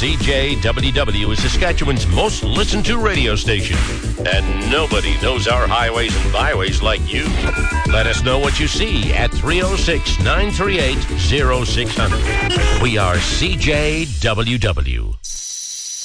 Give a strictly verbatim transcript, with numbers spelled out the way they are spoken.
C J W W is Saskatchewan's most listened to radio station. And nobody knows our highways and byways like you. Let us know what you see at three oh six, nine three eight, oh six hundred. We are C J W W.